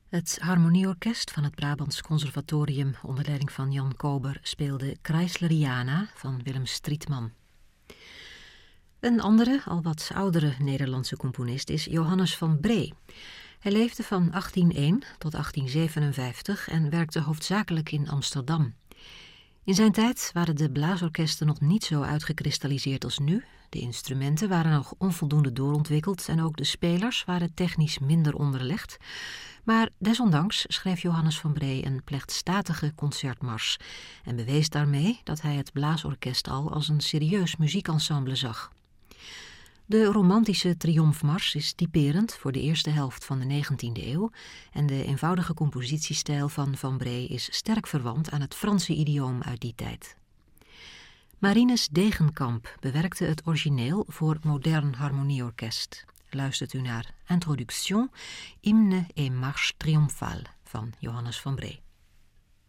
Het harmonieorkest van het Brabants Conservatorium onder leiding van Jan Kober speelde Kreisleriana van Willem Strietman. Een andere, al wat oudere Nederlandse componist is Johannes van Bree. Hij leefde van 1801 tot 1857 en werkte hoofdzakelijk in Amsterdam. In zijn tijd waren de blaasorkesten nog niet zo uitgekristalliseerd als nu. De instrumenten waren nog onvoldoende doorontwikkeld en ook de spelers waren technisch minder onderlegd. Maar desondanks schreef Johannes van Bree een plechtstatige concertmars en bewees daarmee dat hij het blaasorkest al als een serieus muziekensemble zag. De romantische triomfmars is typerend voor de eerste helft van de 19e eeuw en de eenvoudige compositiestijl van Van Bree is sterk verwant aan het Franse idioom uit die tijd. Marinus Degenkamp bewerkte het origineel voor modern harmonieorkest. Luistert u naar Introduction, Hymne et Marche Triomphale van Johannes van Bree.